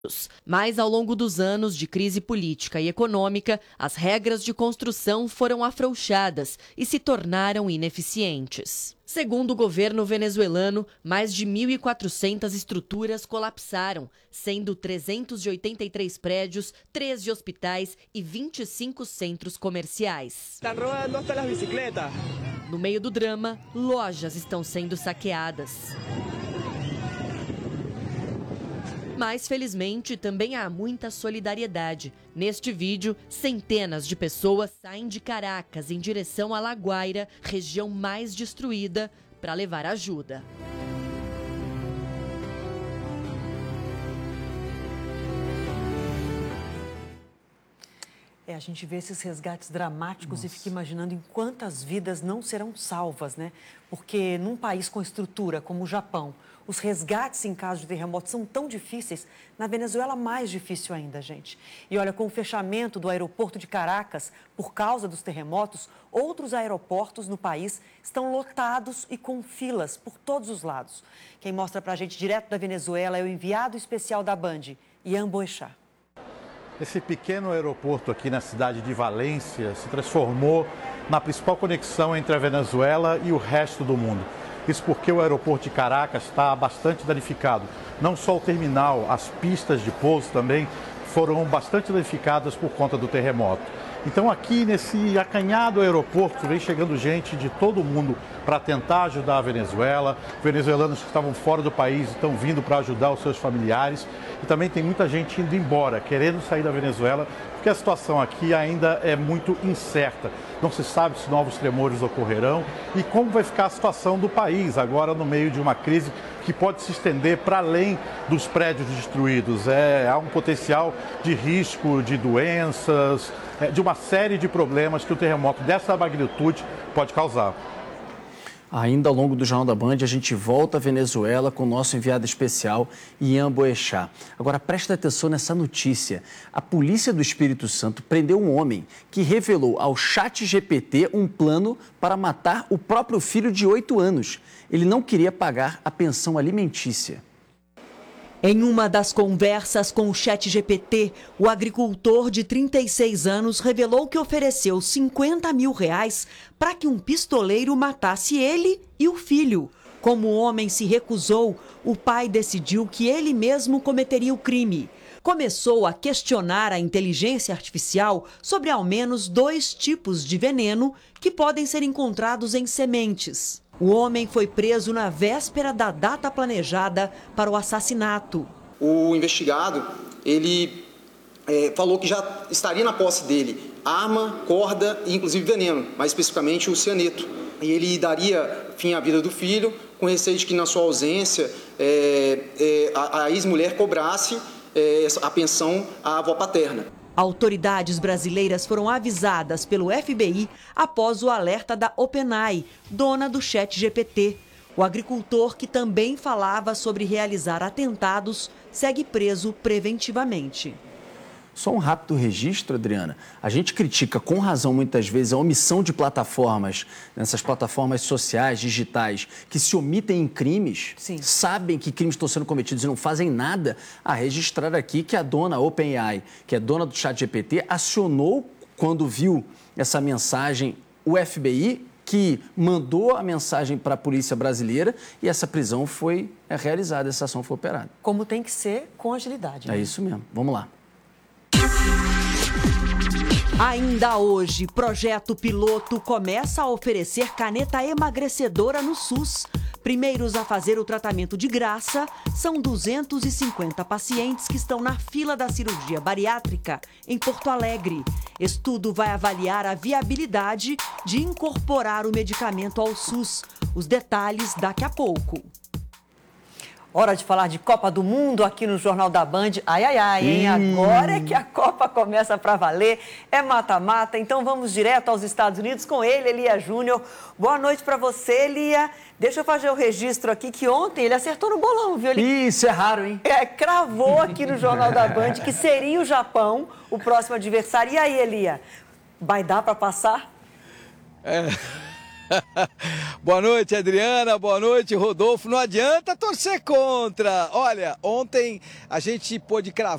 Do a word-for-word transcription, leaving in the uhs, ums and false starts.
Mas, ao longo dos anos de crise política e econômica, as regras de construção foram afrouxadas e se tornaram ineficientes. Segundo o governo venezuelano, mais de mil e quatrocentas estruturas colapsaram, sendo trezentos e oitenta e três prédios, treze hospitais e vinte e cinco centros comerciais. Estão roubando até as bicicletas. No meio do drama, lojas estão sendo saqueadas. Mas, felizmente, também há muita solidariedade. Neste vídeo, centenas de pessoas saem de Caracas em direção a La Guaira, região mais destruída, para levar ajuda. É, a gente vê esses resgates dramáticos. Nossa. E fica imaginando em quantas vidas não serão salvas, né? Porque num país com estrutura como o Japão, os resgates em caso de terremoto são tão difíceis. Na Venezuela, mais difícil ainda, gente. E olha, com o fechamento do aeroporto de Caracas por causa dos terremotos, outros aeroportos no país estão lotados e com filas por todos os lados. Quem mostra pra gente direto da Venezuela é o enviado especial da Band, Ian Boechat. Esse pequeno aeroporto aqui na cidade de Valência se transformou na principal conexão entre a Venezuela e o resto do mundo. Isso porque o aeroporto de Caracas está bastante danificado. Não só o terminal, as pistas de pouso também foram bastante danificadas por conta do terremoto. Então aqui nesse acanhado aeroporto vem chegando gente de todo mundo para tentar ajudar a Venezuela. Venezuelanos que estavam fora do país estão vindo para ajudar os seus familiares. E também tem muita gente indo embora, querendo sair da Venezuela, porque a situação aqui ainda é muito incerta. Não se sabe se novos tremores ocorrerão e como vai ficar a situação do país agora no meio de uma crise que pode se estender para além dos prédios destruídos. É, há um potencial de risco de doenças, é, de uma série de problemas que o terremoto dessa magnitude pode causar. Ainda ao longo do Jornal da Band, a gente volta à Venezuela com o nosso enviado especial, Ian Boechat. Agora, presta atenção nessa notícia. A polícia do Espírito Santo prendeu um homem que revelou ao ChatGPT um plano para matar o próprio filho de oito anos. Ele não queria pagar a pensão alimentícia. Em uma das conversas com o ChatGPT, o agricultor de trinta e seis anos revelou que ofereceu cinquenta mil reais para que um pistoleiro matasse ele e o filho. Como o homem se recusou, o pai decidiu que ele mesmo cometeria o crime. Começou a questionar a inteligência artificial sobre ao menos dois tipos de veneno que podem ser encontrados em sementes. O homem foi preso na véspera da data planejada para o assassinato. O investigado, ele é, falou que já estaria na posse dele arma, corda e inclusive veneno, mais especificamente o cianeto. E ele daria fim à vida do filho, com receio de que na sua ausência é, é, a, a ex-mulher cobrasse é, a pensão à avó paterna. Autoridades brasileiras foram avisadas pelo F B I após o alerta da OpenAI, dona do ChatGPT. O agricultor, que também falava sobre realizar atentados, segue preso preventivamente. Só um rápido registro, Adriana. A gente critica com razão muitas vezes a omissão de plataformas, nessas plataformas sociais, digitais, que se omitem em crimes, Sim. sabem que crimes estão sendo cometidos e não fazem nada, a registrar aqui que a dona OpenAI, que é dona do ChatGPT, acionou, quando viu essa mensagem, o F B I, que mandou a mensagem para a polícia brasileira e essa prisão foi realizada, essa ação foi operada. Como tem que ser, com agilidade. Né? É isso mesmo. Vamos lá. Ainda hoje, projeto piloto começa a oferecer caneta emagrecedora no SUS. Primeiros a fazer o tratamento de graça são duzentos e cinquenta pacientes que estão na fila da cirurgia bariátrica em Porto Alegre. Estudo vai avaliar a viabilidade de incorporar o medicamento ao SUS. Os detalhes daqui a pouco. Hora de falar de Copa do Mundo aqui no Jornal da Band. Ai, ai, ai, hein? Agora é que a Copa começa para valer. É mata-mata, então vamos direto aos Estados Unidos com ele, Elia Júnior. Boa noite para você, Elia. Deixa eu fazer o registro aqui que ontem ele acertou no bolão, viu? Ele... Isso é raro, hein? É, cravou aqui no Jornal da Band que seria o Japão o próximo adversário. E aí, Elia, vai dar para passar? É... Boa noite, Adriana. Boa noite, Rodolfo. Não adianta torcer contra. Olha, ontem a gente pôde cravar